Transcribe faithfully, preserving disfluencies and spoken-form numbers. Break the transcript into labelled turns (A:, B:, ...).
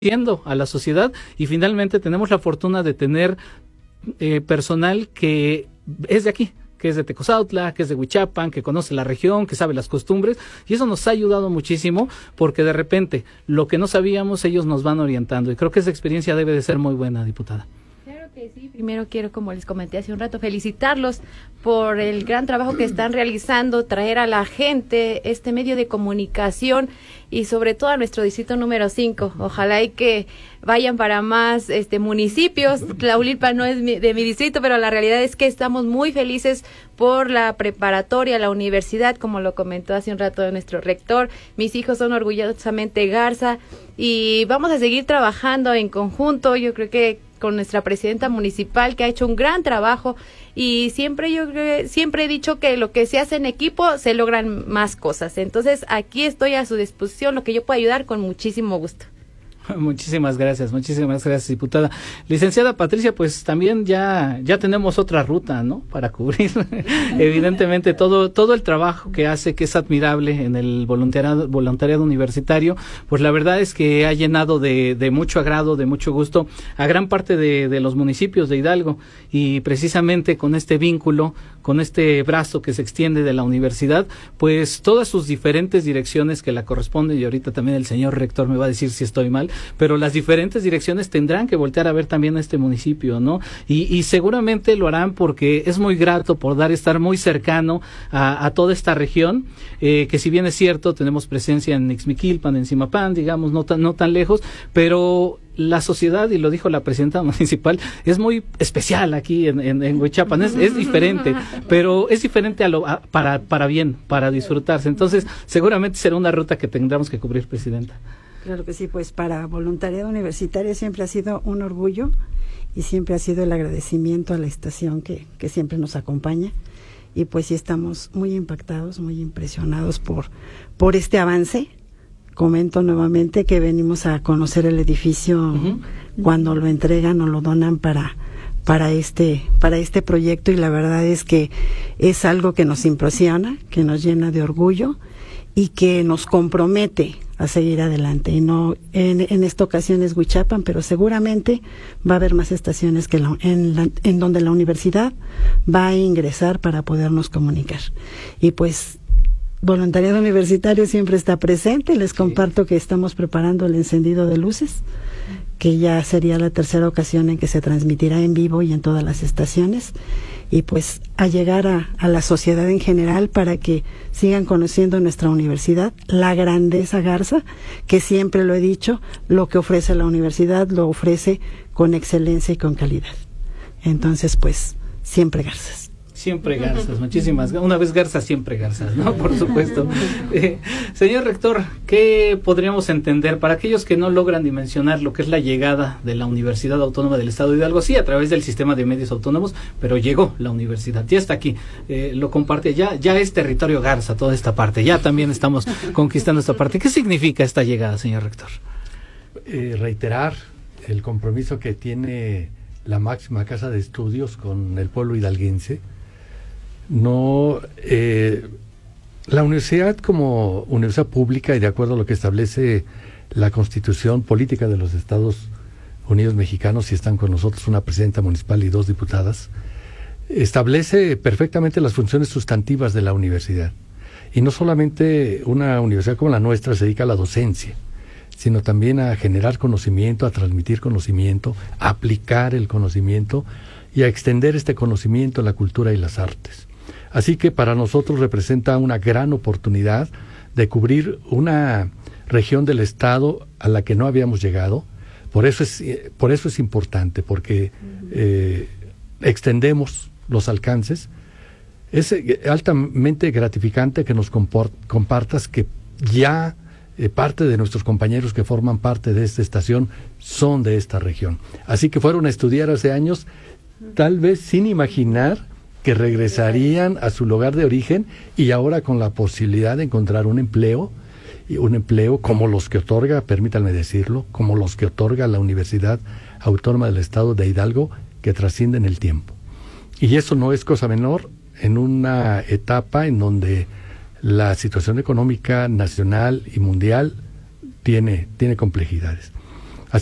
A: a la sociedad, y finalmente tenemos la fortuna de tener eh, personal que es de aquí, que es de Tecozautla, que es de Huichapan, que conoce la región, que sabe las costumbres, y eso nos ha ayudado muchísimo, porque de repente lo que no sabíamos ellos nos van orientando, y creo que esa experiencia debe de ser muy buena, diputada.
B: Que sí, primero quiero, como les comenté hace un rato, felicitarlos por el gran trabajo que están realizando, traer a la gente este medio de comunicación y sobre todo a nuestro distrito número cinco. Ojalá y que vayan para más este municipios. Tlahuilpa no es mi, de mi distrito, pero la realidad es que estamos muy felices por la preparatoria, la universidad, como lo comentó hace un rato nuestro rector. Mis hijos son orgullosamente Garza y vamos a seguir trabajando en conjunto. Yo creo que con nuestra presidenta municipal, que ha hecho un gran trabajo, y siempre yo creo, siempre he dicho que lo que se hace en equipo se logran más cosas. Entonces aquí estoy a su disposición, lo que yo pueda ayudar con muchísimo gusto.
A: Muchísimas gracias, muchísimas gracias, diputada. Licenciada Patricia, pues también ya ya tenemos otra ruta, ¿no?, para cubrir. Evidentemente todo todo el trabajo que hace, que es admirable en el voluntariado voluntariado universitario, pues la verdad es que ha llenado de, de mucho agrado, de mucho gusto a gran parte de, de los municipios de Hidalgo, y precisamente con este vínculo, con este brazo que se extiende de la universidad, pues todas sus diferentes direcciones que la corresponden, y ahorita también el señor rector me va a decir si estoy mal, pero las diferentes direcciones tendrán que voltear a ver también a este municipio, ¿no? Y, y seguramente lo harán porque es muy grato poder estar muy cercano a, a toda esta región, eh, que si bien es cierto, tenemos presencia en Ixmiquilpan, en Zimapán, digamos, no tan, no tan lejos, pero la sociedad, y lo dijo la presidenta municipal, es muy especial aquí en, en, en Huichapan, es, es diferente, pero es diferente a lo, a, para, para bien, para disfrutarse. Entonces, seguramente será una ruta que tendremos que cubrir, presidenta.
C: Claro que sí, pues para Voluntariado Universitario siempre ha sido un orgullo y siempre ha sido el agradecimiento a la estación que, que siempre nos acompaña, y pues sí estamos muy impactados, muy impresionados por, por este avance. Comento nuevamente que venimos a conocer el edificio uh-huh. cuando lo entregan o lo donan para para este para este proyecto, y la verdad es que es algo que nos impresiona, que nos llena de orgullo y que nos compromete a seguir adelante. Y no en, en esta ocasión es Huichapan, pero seguramente va a haber más estaciones que la, en, la, en donde la universidad va a ingresar para podernos comunicar. Y pues Voluntariado Universitario siempre está presente. Les comparto que estamos preparando el encendido de luces, que ya sería la tercera ocasión en que se transmitirá en vivo y en todas las estaciones, y pues a llegar a, a la sociedad en general para que sigan conociendo nuestra universidad, la grandeza Garza, que siempre lo he dicho, lo que ofrece la universidad lo ofrece con excelencia y con calidad. Entonces, pues, siempre Garzas.
A: Siempre Garzas, muchísimas, una vez Garzas, siempre Garzas, ¿no? Por supuesto. Eh, señor rector, ¿qué podríamos entender para aquellos que no logran dimensionar lo que es la llegada de la Universidad Autónoma del Estado de Hidalgo? Sí, a través del sistema de medios autónomos, pero llegó la universidad, ya está aquí, eh, lo comparte, ya, ya es territorio Garza toda esta parte, ya también estamos conquistando esta parte. ¿Qué significa esta llegada, señor rector?
D: Eh, reiterar el compromiso que tiene la máxima casa de estudios con el pueblo hidalguense. No, eh, la universidad como universidad pública, y de acuerdo a lo que establece la Constitución Política de los Estados Unidos Mexicanos, y están con nosotros una presidenta municipal y dos diputadas, establece perfectamente las funciones sustantivas de la universidad. Y no solamente una universidad como la nuestra se dedica a la docencia, sino también a generar conocimiento, a transmitir conocimiento, a aplicar el conocimiento y a extender este conocimiento a la cultura y las artes. Así que para nosotros representa una gran oportunidad de cubrir una región del estado a la que no habíamos llegado. Por eso es, por eso es importante, porque eh, extendemos los alcances. Es altamente gratificante que nos compartas que ya eh, parte de nuestros compañeros que forman parte de esta estación son de esta región. Así que fueron a estudiar hace años, tal vez sin imaginar que regresarían a su lugar de origen, y ahora con la posibilidad de encontrar un empleo, y un empleo como los que otorga, permítanme decirlo, como los que otorga la Universidad Autónoma del Estado de Hidalgo, que trascienden el tiempo. Y eso no es cosa menor en una etapa en donde la situación económica nacional y mundial tiene, tiene complejidades.